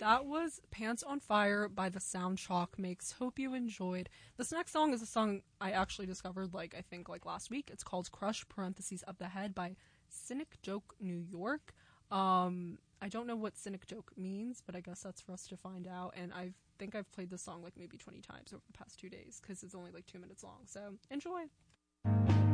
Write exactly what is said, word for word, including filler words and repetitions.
That was Pants on Fire by the Sound Chalk Makes. Hope you enjoyed. This next song is a song I actually discovered, like, I think, like, last week. It's called Crush, parentheses, of the Head by Cynic Joke New York. Um, I don't know what Cynic Joke means, but I guess that's for us to find out. And I think I've played this song, like, maybe twenty times over the past two days, because it's only, like, two minutes long. So, enjoy!